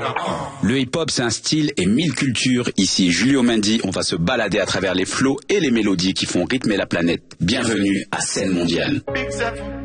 Le hip-hop, c'est un style et 1000 cultures. Ici, Julio Mendy, on va se balader à travers les flots et les mélodies qui font rythmer la planète. Bienvenue à Scène Mondiale.